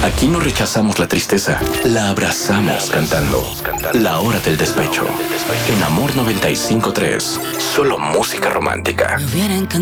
Aquí no rechazamos la tristeza, la abrazamos cantando. La hora del despecho. En Amor 95.3. Solo música romántica. Me hubiera encantado